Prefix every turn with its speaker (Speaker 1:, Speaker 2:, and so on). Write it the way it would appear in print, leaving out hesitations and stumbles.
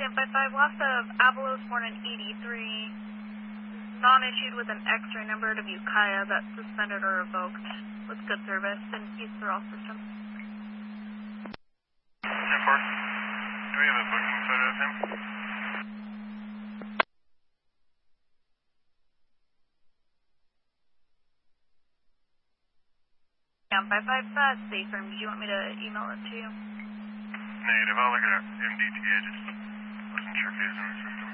Speaker 1: 5 loss of Avalos born in 83. Non-issued with an X-ray number to view Kaya that's suspended or revoked with good service and he's through all systems.
Speaker 2: 10-4. Do we have a booking photo of him?
Speaker 1: Yeah, 5 safe room. Do you want me to email it to you?
Speaker 2: Negative. I'll look at our MDT. I just wasn't sure if he was in the system.